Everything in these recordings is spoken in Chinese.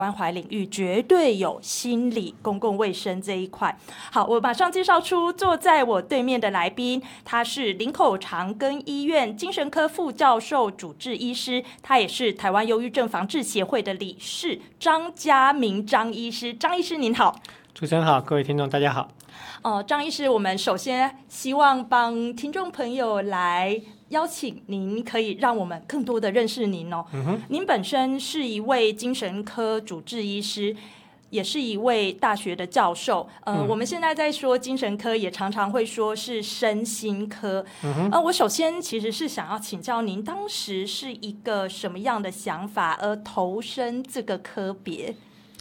关怀领域绝对有心理公共卫生这一块。好，我马上介绍出坐在我对面的来宾，他是林口长庚医院精神科副教授、主治医师，他也是台湾忧郁症防治协会的理事张家明张医师。张医师您好。 主持人好，各位听众大家好。 张医师，我们首先希望帮听众朋友来邀请您，可以让我们更多的认识您哦。您本身是一位精神科主治医师，也是一位大学的教授。我们现在在说精神科，也常常会说是身心科。我首先其实是想要请教您，当时是一个什么样的想法而投身这个科别？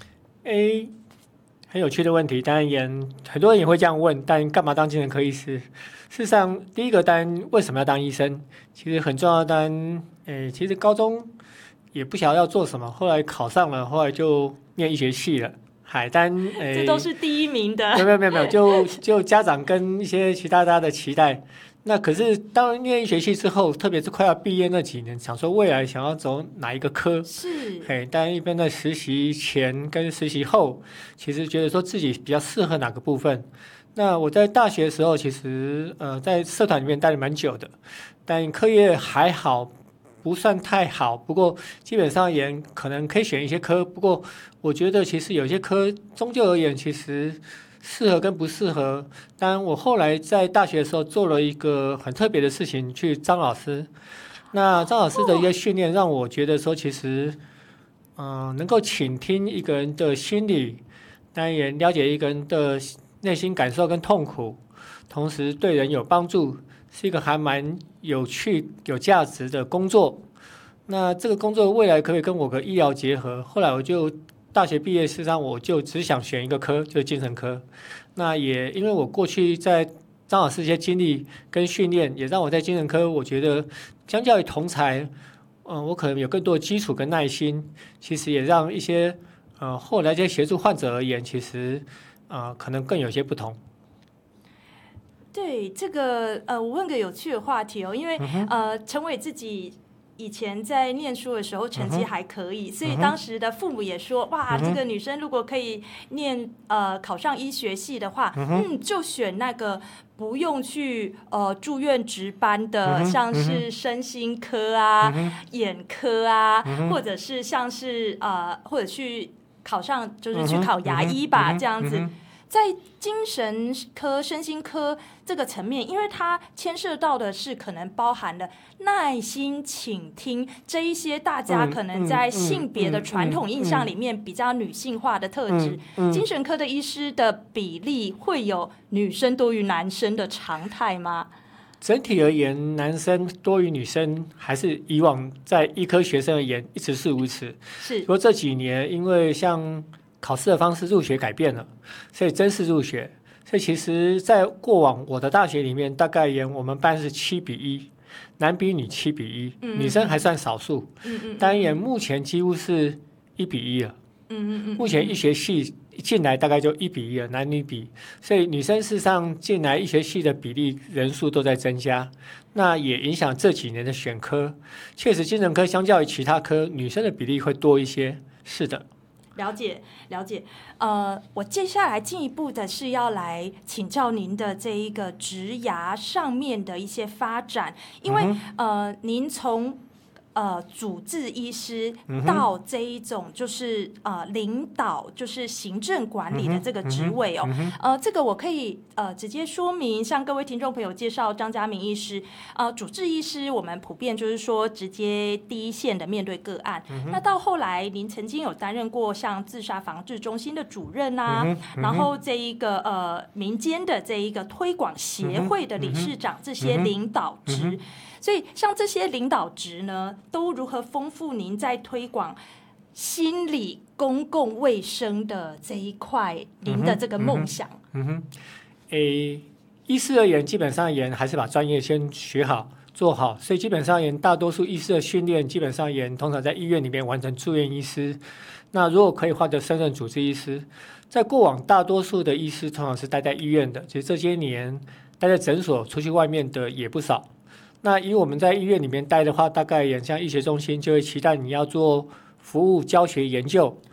很有趣的问题，当然很多人也会这样问，但干嘛当精神科医师？事实上，第一个当然为什么要当医生？其实很重要，当然，其实高中也不晓得要做什么，后来考上了，后来就念医学系了。 这都是第一名的。 没有，就家长跟一些其他的期待。那可是当念医学系之后，特别是快要毕业那几年，想说未来想要走哪一个科？ 是。 但一边在实习前跟实习后，其实觉得说自己比较适合哪个部分。那我在大学的时候，其实在社团里面待了蛮久的，但课业还好，不算太好。不过基本上也可能可以选一些科。不过我觉得其实有些科终究而言，其实适合跟不适合。当然我后来在大学的时候做了一个很特别的事情，去张老师。那张老师的一个训练让我觉得说，其实能够倾听一个人的心理，当然也了解一个人的内心感受跟痛苦，同时对人有帮助，是一个还蛮有趣有价值的工作。那这个工作未来可以跟我的医疗结合。后来我就大学毕业，事实上我就只想选一个科，就是精神科。那也因为我过去在张老师一些经历跟训练，也让我在精神科，我觉得相较于同才，我可能有更多的基础跟耐心。其实也让一些后来在协助患者而言，其实可能更有些不同。 对，这个我问个有趣的话题哦，因为陈伟自己以前在念书的时候成绩还可以，所以当时的父母也说，哇，这个女生如果可以考上医学系的话，就选那个不用去住院值班的，像是身心科啊、眼科啊，或者是像是或者去考上就是去考牙医吧，这样子。在精神科、身心科这个层面，因为它牵涉到的是可能包含了耐心倾听这一些大家可能在性别的传统印象里面比较女性化的特质。精神科的医师的比例会有女生多于男生的常态吗？ 整体而言，男生多于女生，还是以往在医科学生而言一直是如此。不过这几年因为像考试的方式入学改变了，所以真是入学。所以其实在过往我的大学里面，大概我们班是7:1，男比女7:1，女生还算少数。当然目前几乎是1:1了。目前医学系进来大概就1:1了，男女比。所以女生事实上进来医学系的比例人数都在增加，那也影响这几年的选科。确实精神科相较于其他科，女生的比例会多一些。是的。 了解。我接下来进一步的是要来请教您的这一个职涯上面的一些发展，因为您从主治医师到这一种就是领导，就是行政管理的这个职位哦。这个我可以直接说明，向各位听众朋友介绍张家明医师。主治医师我们普遍就是说直接第一线的面对个案。那到后来您曾经有担任过像自杀防治中心的主任啊，然后这一个民间的这一个推广协会的理事长，这些领导职。所以像这些领导职呢，都如何丰富您在推广心理公共卫生的这一块您的这个梦想？ 医师而言，基本上而言还是把专业先学好做好，所以基本上而言，大多数医师的训练基本上而言，通常在医院里面完成住院医师。那如果可以，或者升任主治医师。在过往大多数的医师通常是待在医院的，其实这些年待在诊所出去外面的也不少。那以我们在医院里面待的话，大概也像医学中心就会期待你要做服务、教学、研究。